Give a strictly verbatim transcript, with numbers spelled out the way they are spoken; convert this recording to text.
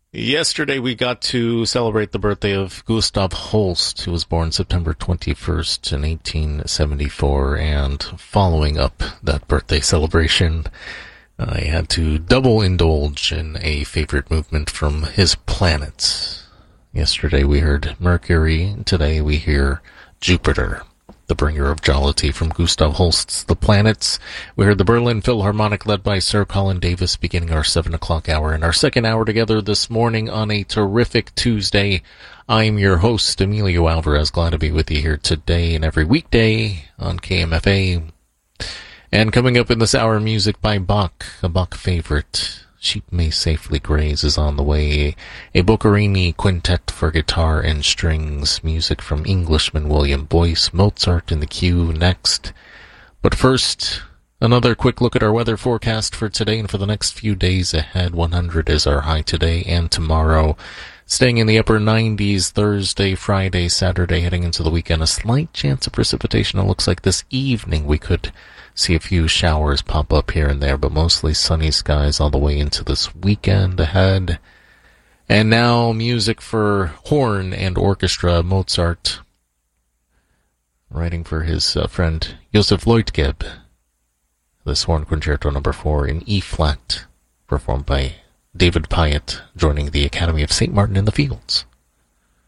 Yesterday we got to celebrate the birthday of Gustav Holst, who was born September twenty-first in eighteen seventy-four, and following up that birthday celebration, I had to double indulge in a favorite movement from his planets. Yesterday we heard Mercury, today we hear Jupiter, the bringer of jollity from Gustav Holst's The Planets. We heard the Berlin Philharmonic led by Sir Colin Davis beginning our seven o'clock hour. In our second hour together this morning on a terrific Tuesday, I'm your host, Emilio Alvarez. Glad to be with you here today and every weekday on K M F A. And coming up in this hour, music by Bach, a Bach favorite. Sheep May Safely Graze is on the way. A Boccherini quintet for guitar and strings. Music from Englishman William Boyce. Mozart in the queue next. But first, another quick look at our weather forecast for today and for the next few days ahead. one hundred is our high today and tomorrow. Staying in the upper nineties Thursday, Friday, Saturday, heading into the weekend. A slight chance of precipitation. It looks like this evening we could see a few showers pop up here and there, but mostly sunny skies all the way into this weekend ahead. And now music for horn and orchestra. Mozart, writing for his uh, friend Joseph Leutgeb. This horn concerto number four in E-flat, performed by David Pyatt, joining the Academy of Saint Martin in the Fields.